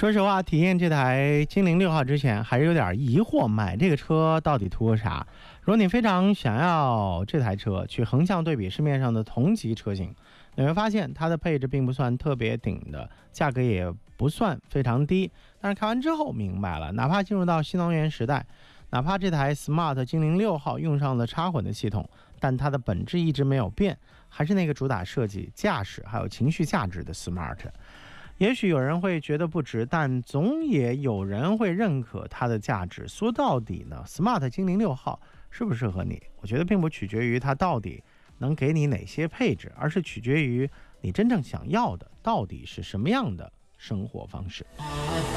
说实话，体验这台精灵6号之前，还是有点疑惑，买这个车到底图啥？如果你非常想要这台车，去横向对比市面上的同级车型，你会发现它的配置并不算特别顶的，价格也不算非常低。但是看完之后明白了，哪怕进入到新能源时代，哪怕这台 Smart 精灵6号用上了插混的系统，但它的本质一直没有变，还是那个主打设计、驾驶还有情绪价值的 Smart。也许有人会觉得不值，但总也有人会认可它的价值。说到底呢 ，Smart 精灵6号适不适合你？我觉得并不取决于它到底能给你哪些配置，而是取决于你真正想要的到底是什么样的生活方式。